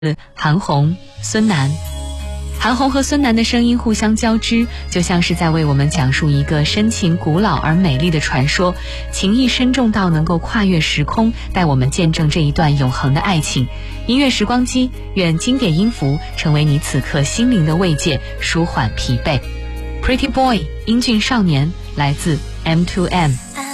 韩红、孙楠。韩红和孙楠的声音互相交织，就像是在为我们讲述一个深情古老而美丽的传说，情意深重到能够跨越时空，带我们见证这一段永恒的爱情。音乐时光机，愿经典音符成为你此刻心灵的慰藉，舒缓疲惫。Pretty Boy 英俊少年，来自 M2M。